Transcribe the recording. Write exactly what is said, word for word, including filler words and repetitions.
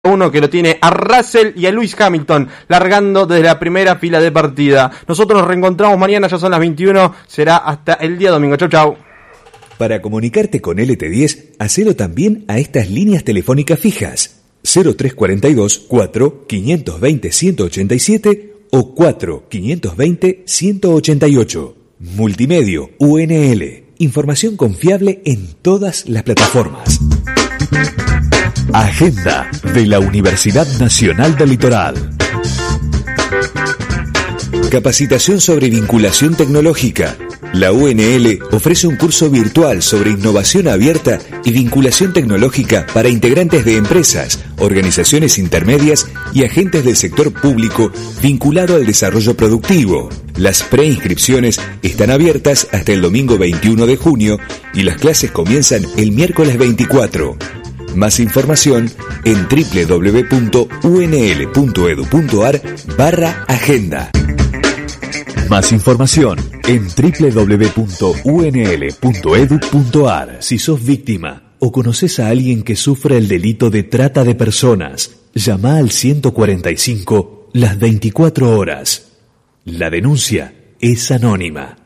uno que lo tiene a Russell y a Lewis Hamilton largando desde la primera fila de partida. Nosotros nos reencontramos mañana, ya son las veintiuno, será hasta el día domingo. Chau, chau. Para comunicarte con L T diez, hacelo también a estas líneas telefónicas fijas: cero tres cuatro dos, cuatro, cinco dos cero, uno ocho siete o cuatro, cinco dos cero, uno ocho ocho. Multimedio U N L. Información confiable en todas las plataformas. Agenda de la Universidad Nacional del Litoral. Capacitación sobre vinculación tecnológica. La U N L ofrece un curso virtual sobre innovación abierta y vinculación tecnológica para integrantes de empresas, organizaciones intermedias y agentes del sector público vinculado al desarrollo productivo. Las preinscripciones están abiertas hasta el domingo veintiuno de junio y las clases comienzan el miércoles veinticuatro. Más información en doble u doble u doble u punto u n l punto e d u punto a r barra agenda. Más información en doble u doble u doble u punto u n l punto e d u punto a r. Si sos víctima o conoces a alguien que sufre el delito de trata de personas, llama al ciento cuarenta y cinco las veinticuatro horas. La denuncia es anónima.